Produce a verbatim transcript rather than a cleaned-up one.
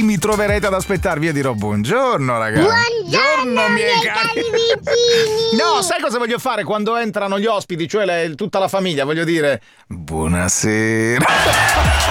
chi mi troverete ad aspettarvi? Io dirò buongiorno, ragazzi. Buongiorno, miei cari vicini. No, sai cosa voglio fare quando entrano gli ospiti, cioè le- tutta la famiglia? Voglio dire buonasera.